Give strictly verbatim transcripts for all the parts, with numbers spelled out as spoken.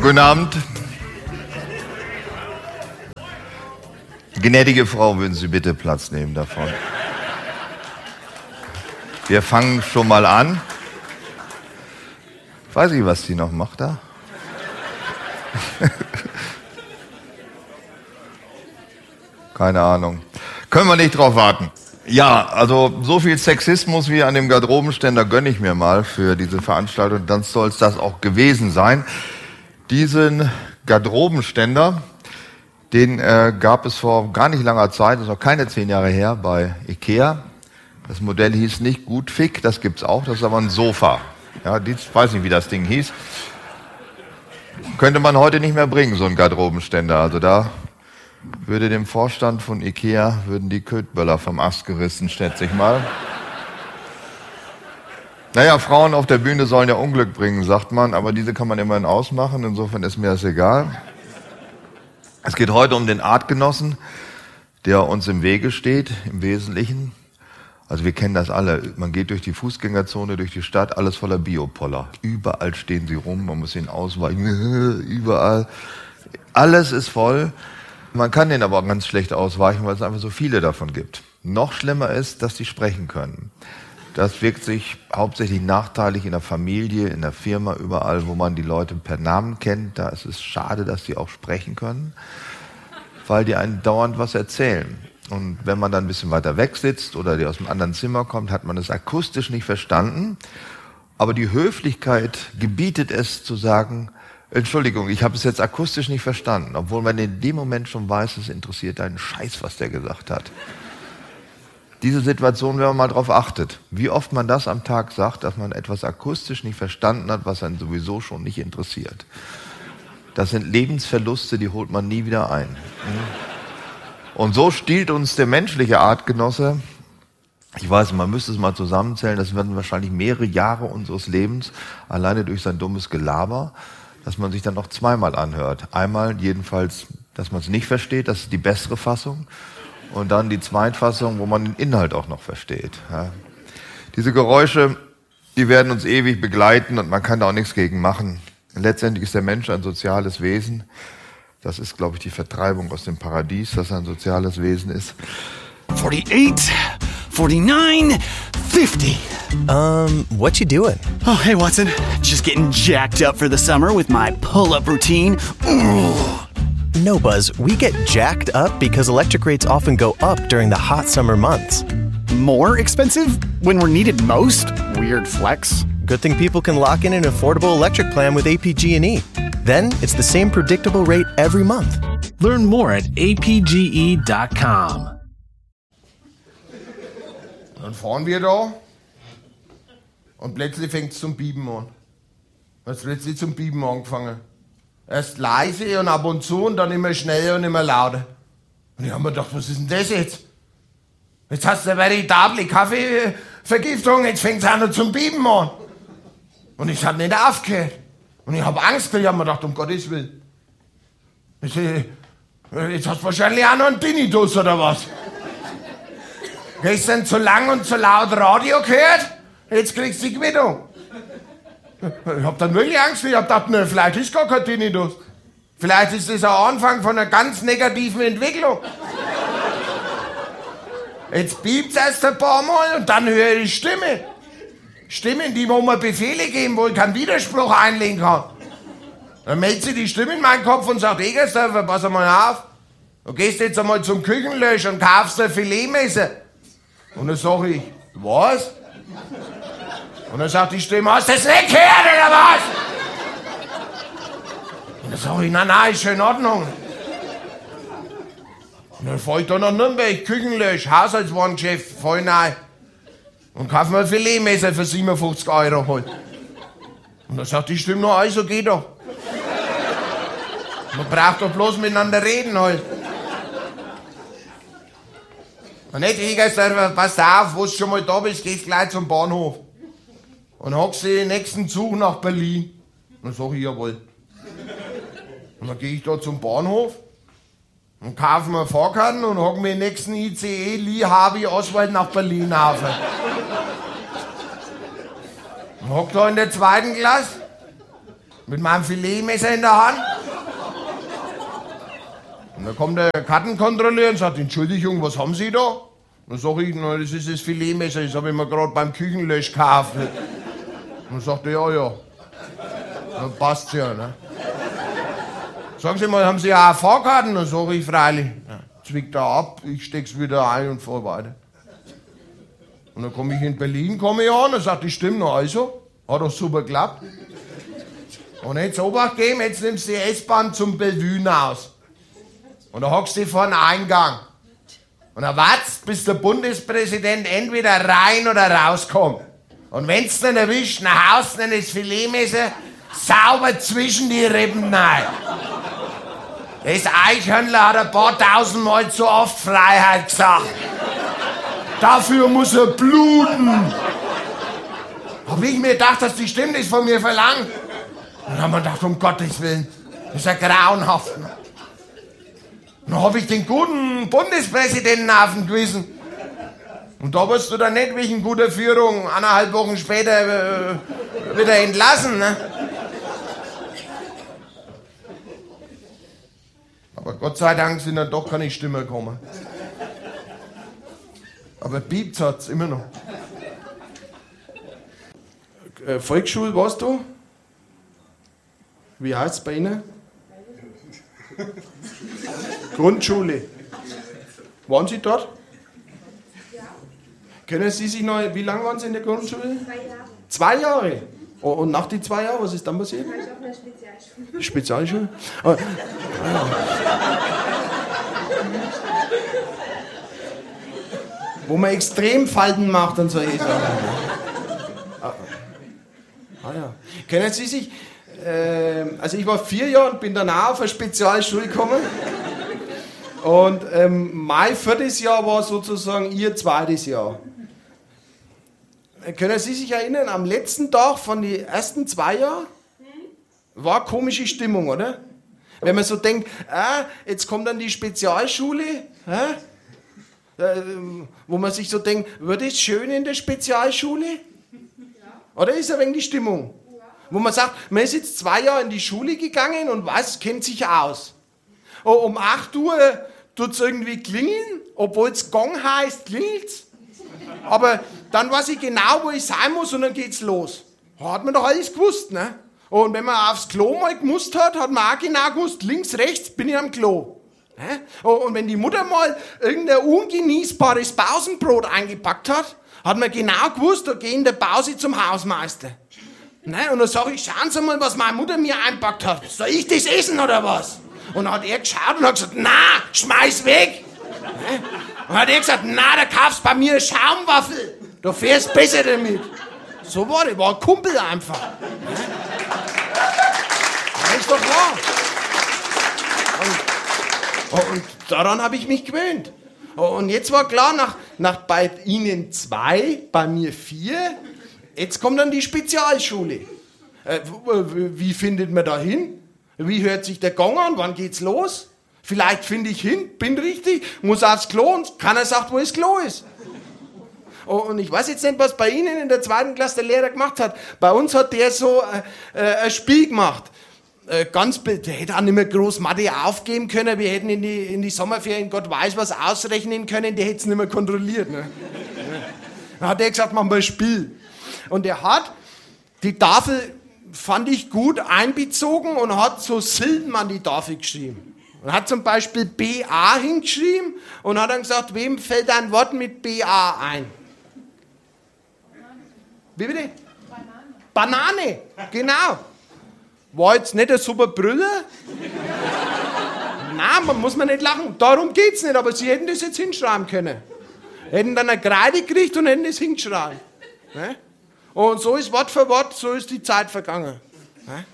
Guten Abend. Gnädige Frau, würden Sie bitte Platz nehmen davon? Wir fangen schon mal an. Weiß ich, was die noch macht da? Keine Ahnung. Können wir nicht drauf warten. Ja, also so viel Sexismus wie an dem Garderobenständer gönne ich mir mal für diese Veranstaltung. Dann soll es das auch gewesen sein. Diesen Garderobenständer, den äh, gab es vor gar nicht langer Zeit, das ist noch keine zehn Jahre her, bei Ikea. Das Modell hieß nicht Gutfick, das gibt's auch, das ist aber ein Sofa. Ja, ich weiß nicht, wie das Ding hieß. Könnte man heute nicht mehr bringen, so einen Garderobenständer. Also da würde dem Vorstand von Ikea, würden die Köttböller vom Ast gerissen, schätze ich mal. Naja, Frauen auf der Bühne sollen ja Unglück bringen, sagt man, aber diese kann man immerhin ausmachen, insofern ist mir das egal. Es geht heute um den Artgenossen, der uns im Wege steht, im Wesentlichen. Also wir kennen das alle, man geht durch die Fußgängerzone, durch die Stadt, alles voller Biopoller. Überall stehen sie rum, man muss ihnen ausweichen, überall. Alles ist voll. Man kann denen aber auch ganz schlecht ausweichen, weil es einfach so viele davon gibt. Noch schlimmer ist, dass sie sprechen können. Das wirkt sich hauptsächlich nachteilig in der Familie, in der Firma, überall, wo man die Leute per Namen kennt. Da ist es schade, dass die auch sprechen können, weil die einen dauernd was erzählen. Und wenn man dann ein bisschen weiter weg sitzt oder die aus einem anderen Zimmer kommt, hat man es akustisch nicht verstanden. Aber die Höflichkeit gebietet es zu sagen, Entschuldigung, ich habe es jetzt akustisch nicht verstanden, obwohl man in dem Moment schon weiß, es interessiert einen Scheiß, was der gesagt hat. Diese Situation, wenn man mal drauf achtet, wie oft man das am Tag sagt, dass man etwas akustisch nicht verstanden hat, was einen sowieso schon nicht interessiert. Das sind Lebensverluste, die holt man nie wieder ein. Und so stiehlt uns der menschliche Artgenosse, ich weiß, man müsste es mal zusammenzählen, das werden wahrscheinlich mehrere Jahre unseres Lebens, alleine durch sein dummes Gelaber, dass man sich dann noch zweimal anhört. Einmal jedenfalls, dass man es nicht versteht, das ist die bessere Fassung. Und dann die Zweitfassung, wo man den Inhalt auch noch versteht. Ja. Diese Geräusche, die werden uns ewig begleiten und man kann da auch nichts gegen machen. Letztendlich ist der Mensch ein soziales Wesen. Das ist, glaube ich, die Vertreibung aus dem Paradies, dass er ein soziales Wesen ist. forty-eight, forty-nine, fifty. Um, what you doing? Oh, hey, Watson. Just getting jacked up for the summer with my pull-up routine. Ooh. No, Buzz, we get jacked up because electric rates often go up during the hot summer months. More expensive when we're needed most? Weird flex. Good thing people can lock in an affordable electric plan with A P G and E. Then it's the same predictable rate every month. Learn more at A P G E dot com. Dann fahren wir da und plötzlich fängt es zum Piepen an. Es hat plötzlich zum Piepen angefangen. Erst leise und ab und zu und dann immer schneller und immer lauter. Und ich hab mir gedacht, was ist denn das jetzt? Jetzt hast du eine veritable Kaffeevergiftung, jetzt fängt es auch noch zum Piepen an. Und es hat nicht aufgehört. Und ich hab Angst, ich hab mir gedacht, um Gottes Willen. Ich, jetzt hast du wahrscheinlich auch noch einen Tinnitus oder was? Gestern zu lang und zu laut Radio gehört, jetzt kriegst du die Quittung. Ich hab dann wirklich Angst, ich hab gedacht, ne, vielleicht ist gar kein Tinnitus. Vielleicht ist das ein Anfang von einer ganz negativen Entwicklung. Jetzt piept's erst ein paar Mal und dann höre ich Stimme. Stimmen, die wo mir Befehle geben, wo ich keinen Widerspruch einlegen kann. Dann meldet sich die Stimme in meinen Kopf und sagt, Egersdorfer, pass mal auf. Du gehst jetzt einmal zum Küchenlösch und kaufst ein Filetmesser. Und dann sag ich, was? Und dann sagt die Stimme, hast du das nicht gehört, oder was? Und dann sag ich, nein, nein, ist schon in Ordnung. Und dann fahr ich da nach Nürnberg, Küchenlösch, Haushaltswarengeschäft, fahr ich rein. Und kauf mir ein Filetmesser für siebenundfünfzig Euro halt. Und dann sagt die Stimme noch, also geh doch. Man braucht doch bloß miteinander reden halt. Und nicht, Egersdorfer, pass auf, wo du schon mal da bist, gehst gleich zum Bahnhof. Und hockst du den nächsten Zug nach Berlin. Und dann sag ich, jawohl. Und dann gehe ich da zum Bahnhof und kaufe mir Fahrkarten und hock mir den nächsten I C E Lee Harvey Oswald nach Berlin auf. Und hock da in der zweiten Klasse Mit meinem Filetmesser in der Hand. Und dann kommt der Kartenkontrolleur und sagt, Entschuldigung, was haben Sie da? Dann sag ich, na, das ist das Filetmesser, das habe ich mir gerade beim Küchenlösch gekauft. Dann sagt er, ja, ja. Dann passt's ja, ne? Sagen Sie mal, haben Sie auch Fahrkarten? Dann sag ich, freilich. Ja, zwickt er ab, ich steck's wieder ein und fahr weiter. Und dann komme ich in Berlin, komme ich an und sagt, das stimmt noch, also. Hat doch super geklappt. Und jetzt Obacht geben, jetzt nimmst du die S-Bahn zum Bellevue aus. Und da hockst du vor den Eingang. Und dann wartest, bis der Bundespräsident entweder rein oder rauskommt. Und wenn's dann erwischt, nach Hause dann das Filetmesser sauber zwischen die Rippen rein. Das Eichhörnler hat ein paar tausendmal zu oft Freiheit gesagt. Dafür muss er bluten. Hab ich mir gedacht, dass die Stimme das von mir verlangt. Dann haben wir gedacht, um Gottes Willen, das ist ja grauenhaft. Dann hab ich den guten Bundespräsidenten auf dem Gewissen. Und da wirst du dann nicht wegen guter Führung eineinhalb Wochen später äh, wieder entlassen. Ne? Aber Gott sei Dank sind dann doch keine Stimmen gekommen. Aber piept's hat's immer noch. Äh, Volksschule warst du? Wie heißt's bei Ihnen? Grundschule. Waren Sie dort? Ja. Können Sie sich noch, wie lange waren Sie in der Grundschule? Zwei Jahre. Zwei Jahre? Oh, und nach den zwei Jahren, was ist dann passiert? War ich auf einer Spezialschule. Spezialschule? Ah, ah. Wo man Extremfalten macht und solche Sachen. Ah, ah ja. Können Sie sich... Also ich war vier Jahre und bin dann auch auf eine Spezialschule gekommen. Und ähm, mein viertes Jahr war sozusagen ihr zweites Jahr. Können Sie sich erinnern, am letzten Tag von den ersten zwei Jahren war eine komische Stimmung, oder? Wenn man so denkt, ah, jetzt kommt dann die Spezialschule, ah, äh, wo man sich so denkt, wird es schön in der Spezialschule? Oder ist ein wenig die Stimmung? Wo man sagt, man ist jetzt zwei Jahre in die Schule gegangen und weiß, kennt sich aus. Oh, um acht Uhr tut es irgendwie klingeln, obwohl es Gong heißt, klingelt's. Aber dann weiß ich genau, wo ich sein muss und dann geht's los. Hat man doch alles gewusst, ne? Und wenn man aufs Klo mal gemusst hat, hat man auch genau gewusst, links, rechts bin ich am Klo. Und wenn die Mutter mal irgendein ungenießbares Pausenbrot eingepackt hat, hat man genau gewusst, da gehe ich in der Pause zum Hausmeister. Ne? Und dann sag ich, schauen Sie mal, was meine Mutter mir einpackt hat. Soll ich das essen oder was? Und dann hat er geschaut und hat gesagt, na, schmeiß weg. Ne? Und dann hat er gesagt, na, da kaufst bei mir Schaumwaffel. Du fährst besser damit. So war der, war ein Kumpel einfach. Ne? Das ist doch klar. Und, und daran habe ich mich gewöhnt. Und jetzt war klar, nach, nach bei Ihnen zwei, bei mir vier, jetzt kommt dann die Spezialschule. Äh, wie findet man da hin? Wie hört sich der Gong an? Wann geht's los? Vielleicht finde ich hin, bin richtig, muss aufs Klo und keiner sagt, wo das Klo ist. Und ich weiß jetzt nicht, was bei Ihnen in der zweiten Klasse der Lehrer gemacht hat. Bei uns hat der so äh, äh, ein Spiel gemacht. Äh, ganz, der hätte auch nicht mehr groß Mathe aufgeben können. Wir hätten in die, in die Sommerferien Gott weiß was ausrechnen können. Der hätte es nicht mehr kontrolliert. Ne? Dann hat er gesagt, machen wir ein Spiel. Und er hat die Tafel, fand ich gut, einbezogen und hat so Silben an die Tafel geschrieben. Und hat zum Beispiel B A hingeschrieben und hat dann gesagt, wem fällt ein Wort mit B A ein? Wie bitte? Banane. Banane, genau. War jetzt nicht ein super Brüller? Nein, man muss man nicht lachen. Darum geht's nicht, aber Sie hätten das jetzt hinschreiben können. Hätten dann eine Kreide gekriegt und hätten das hingeschrieben. Ne? Und so ist Wort für Wort, so ist die Zeit vergangen. Ne?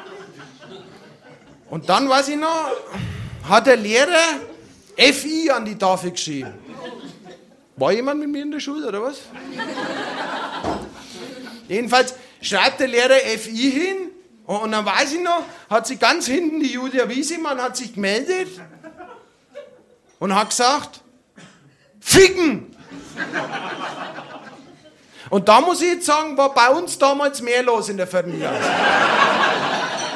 Und dann, weiß ich noch, hat der Lehrer F I an die Tafel geschrieben. War jemand mit mir in der Schule, oder was? Jedenfalls schreibt der Lehrer F I hin und dann weiß ich noch, hat sich ganz hinten die Julia Wiesemann hat sich gemeldet und hat gesagt, Ficken! Und da muss ich jetzt sagen, war bei uns damals mehr los in der vierten Klasse.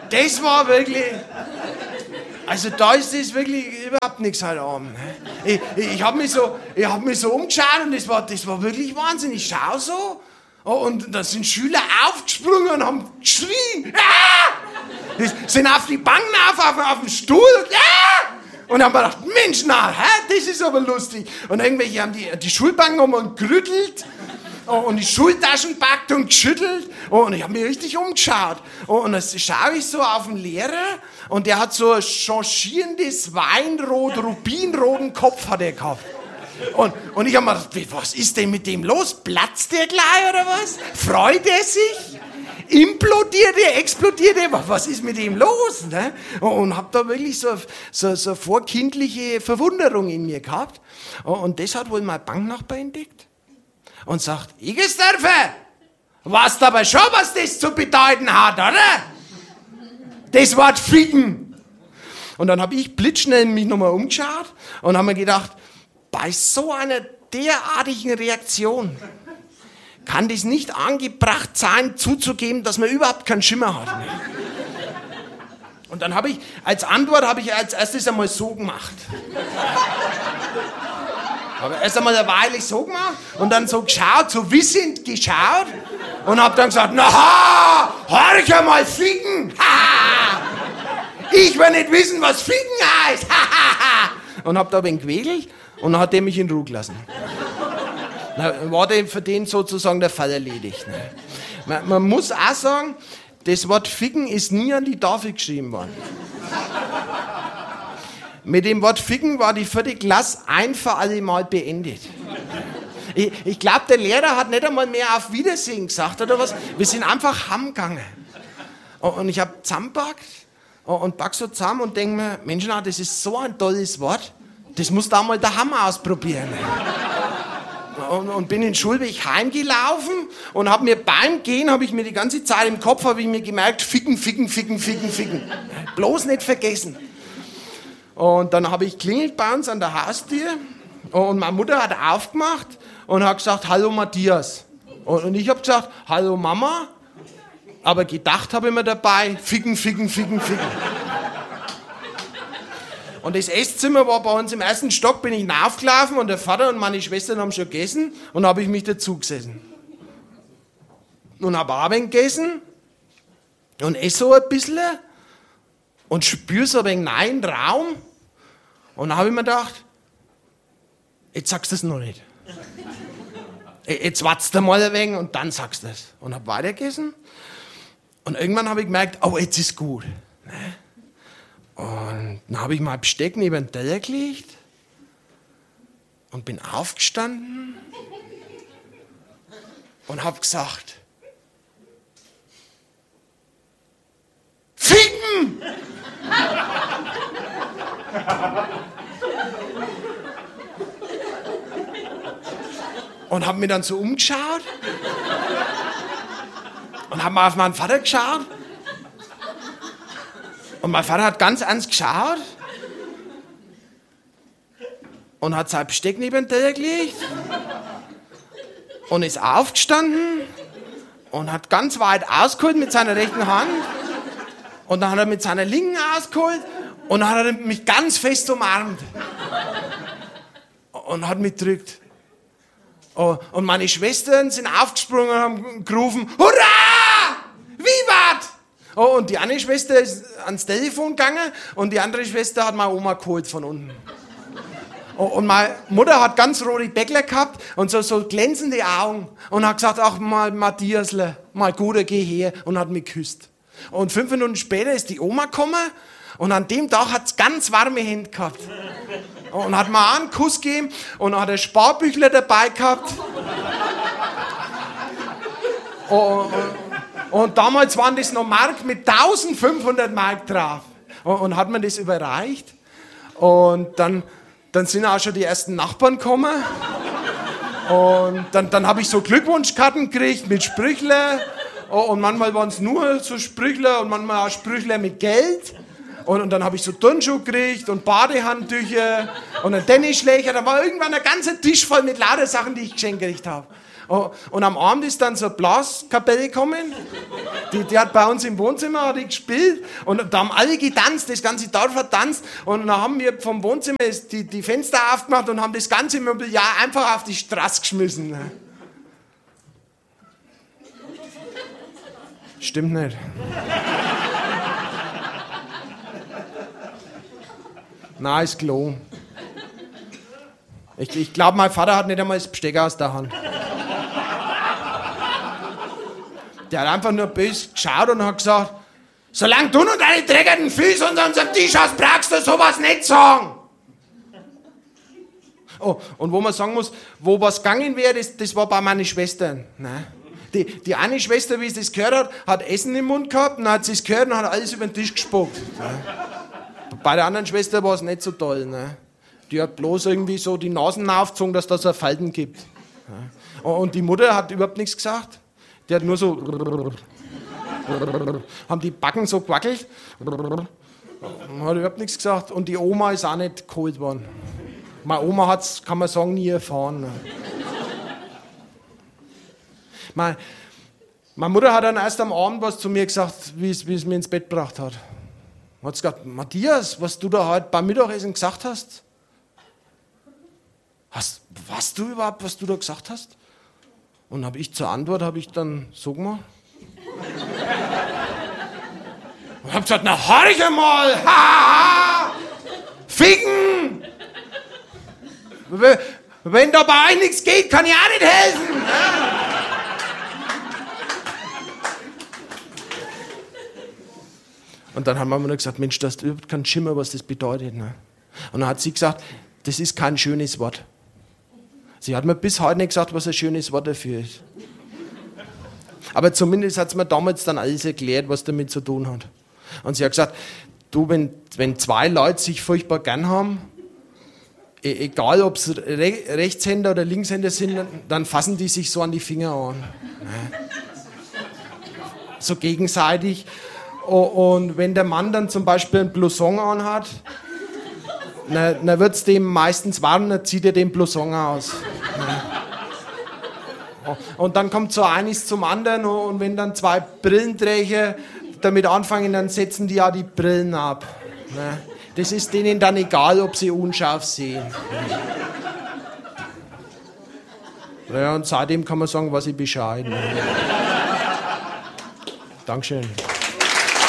das war wirklich... Also da ist das wirklich überhaupt nichts heute Abend. Ne? Ich, ich, ich habe mich, so, hab mich so umgeschaut und das war, das war wirklich Wahnsinn. Ich schaue so und da sind Schüler aufgesprungen und haben geschrien. Ah! Die sind auf die Bank auf, auf, auf den Stuhl. Ah! Und haben mir gedacht, Mensch, na, hä? Das ist aber lustig. Und irgendwelche haben die, die Schulbank um gerüttelt und die Schultaschen packt und geschüttelt. Und ich habe mich richtig umgeschaut. Und dann schaue ich so auf den Lehrer und der hat so ein changierendes Weinrot, rubinroten Kopf hat er gehabt. Und, und ich habe mir gedacht, was ist denn mit dem los? Platzt der gleich oder was? Freut er sich? Implodiert er? Explodiert er? Was ist mit ihm los? Ne? Und habe da wirklich so, so, so vorkindliche Verwunderung in mir gehabt. Und das hat wohl mein Banknachbar entdeckt. Und sagt, Igesdörfer, weißt aber schon, was das zu bedeuten hat, oder? Das Wort Ficken. Und dann habe ich blitzschnell mich nochmal umgeschaut und habe mir gedacht, bei so einer derartigen Reaktion kann das nicht angebracht sein, zuzugeben, dass man überhaupt keinen Schimmer hat. Und dann habe ich, als Antwort habe ich als erstes einmal so gemacht. Habe erst einmal eine Weile so gemacht und dann so geschaut, so wissend geschaut und habe dann gesagt, na ha, horch einmal Ficken, ha, ich will nicht wissen, was Ficken heißt, ha, ha, ha. Und habe da ein wenig gewedelt und dann hat der mich in Ruhe gelassen. Dann war der für den sozusagen der Fall erledigt. Ne? Man, man muss auch sagen, das Wort Ficken ist nie an die Tafel geschrieben worden. Mit dem Wort Ficken war die vierte Klasse ein für alle Mal beendet. Ich, ich glaube, der Lehrer hat nicht einmal mehr auf Wiedersehen gesagt oder was. Wir sind einfach heimgegangen. Und ich habe zusammengepackt und pack so zusammen und denke mir, Mensch, na, das ist so ein tolles Wort, das musst du auch mal daheim ausprobieren. Und, und bin den Schulweg heimgelaufen und habe mir beim Gehen, habe ich mir die ganze Zeit im Kopf, habe ich mir gemerkt, Ficken, Ficken, Ficken, Ficken, Ficken. Bloß nicht vergessen. Und dann habe ich klingelt bei uns an der Haustür und meine Mutter hat aufgemacht und hat gesagt, hallo Matthias. Und ich habe gesagt, hallo Mama, aber gedacht habe ich mir dabei, Ficken, Ficken, Ficken, Ficken. Und das Esszimmer war bei uns im ersten Stock, bin ich raufgelaufen und der Vater und meine Schwestern haben schon gegessen und habe ich mich dazu gesessen. Und habe Abend gegessen und esse so ein bisschen und spüre so ein wenig neuen Raum. Und dann habe ich mir gedacht, jetzt sagst du es noch nicht. Jetzt wartest du mal ein wenig und dann sagst du es. Und habe weitergegessen. Und irgendwann habe ich gemerkt, oh, jetzt ist gut. Und dann habe ich mein Besteck neben den Teller gelegt und bin aufgestanden und habe gesagt, Ficken! Und habe mir dann so umgeschaut und habe mal auf meinen Vater geschaut. Und mein Vater hat ganz ernst geschaut und hat sein Besteck neben den Teller gelegt und ist aufgestanden und hat ganz weit ausgeholt mit seiner rechten Hand und dann hat er mit seiner linken ausgeholt und dann hat er mich ganz fest umarmt und hat mich gedrückt. Und meine Schwestern sind aufgesprungen und haben gerufen, Hurra! Vivat! Oh, und die eine Schwester ist ans Telefon gegangen und die andere Schwester hat meine Oma geholt von unten. Oh, und meine Mutter hat ganz rote Bäckler gehabt und so, so glänzende Augen und hat gesagt, ach mal Matthiasle, mal Guter, geh her, und hat mich geküsst. Und fünf Minuten später ist die Oma gekommen und an dem Tag hat es ganz warme Hände gehabt. Und hat mir einen Kuss gegeben und hat ein Sparbüchler dabei gehabt. Und, und damals waren das noch Mark mit eintausendfünfhundert Mark drauf. Und, und hat mir das überreicht. Und dann, dann sind auch schon die ersten Nachbarn gekommen. Und dann, dann habe ich so Glückwunschkarten gekriegt mit Sprüchler. Und manchmal waren es nur so Sprüchler und manchmal auch Sprüchler mit Geld. Und, und dann habe ich so Turnschuhe gekriegt und Badehandtücher und einen Tennisschläger. Da war irgendwann ein ganzer Tisch voll mit lauter Sachen, die ich geschenkt gekriegt habe. Oh, und am Abend ist dann so eine Blaskapelle gekommen. Die, die hat bei uns im Wohnzimmer hat die gespielt. Und da haben alle getanzt, das ganze Dorf hat tanzt. Und dann haben wir vom Wohnzimmer die, die Fenster aufgemacht und haben das ganze Mobiliar einfach auf die Straße geschmissen. Stimmt nicht. Nein, ist gelogen. Ich, ich glaube, mein Vater hat nicht einmal das Besteck aus der Hand. Der hat einfach nur böse geschaut und hat gesagt, solange du noch deine dreckigen Füße unter unserem Tisch hast, brauchst du sowas nicht sagen. Oh, und wo man sagen muss, wo was gegangen wäre, das, das war bei meinen Schwestern. Nein. Die, die eine Schwester, wie sie das gehört hat, hat Essen im Mund gehabt, und dann hat sie es gehört und hat alles über den Tisch gespuckt. Ja. Bei der anderen Schwester war es nicht so toll. Ne? Die hat bloß irgendwie so die Nasen aufgezogen, dass das so Falten gibt. Ja. Und die Mutter hat überhaupt nichts gesagt. Die hat nur so... haben die Backen so gewackelt. Hat überhaupt nichts gesagt. Und die Oma ist auch nicht geholt worden. Meine Oma hat es, kann man sagen, nie erfahren. Ne? Meine, meine Mutter hat dann erst am Abend was zu mir gesagt, wie es, wie es mir ins Bett gebracht hat. Hat gesagt, Matthias, was du da heute beim Mittagessen gesagt hast? Hast weißt du überhaupt, was du da gesagt hast? Und habe ich zur Antwort, habe ich dann so gemacht. Und habe gesagt, na horch einmal, ha, ha, ficken! Wenn da bei euch nichts geht, kann ich auch nicht helfen. Und dann haben wir mir gesagt, Mensch, du hast überhaupt keinen Schimmer, was das bedeutet. Ne? Und dann hat sie gesagt, das ist kein schönes Wort. Sie hat mir bis heute nicht gesagt, was ein schönes Wort dafür ist. Aber zumindest hat sie mir damals dann alles erklärt, was damit zu tun hat. Und sie hat gesagt, du, wenn, wenn zwei Leute sich furchtbar gern haben, e- egal ob es Re- Rechtshänder oder Linkshänder sind, dann fassen die sich so an die Finger an. Ne? So gegenseitig. Und wenn der Mann dann zum Beispiel einen Blouson anhat, dann na wird es dem meistens warm, dann zieht er den Blouson aus. Und dann kommt so eines zum anderen, und wenn dann zwei Brillenträger damit anfangen, dann setzen die ja die Brillen ab. Das ist denen dann egal, ob sie unscharf sehen. Ja, und seitdem kann man sagen, was ich Bescheid. Dankeschön.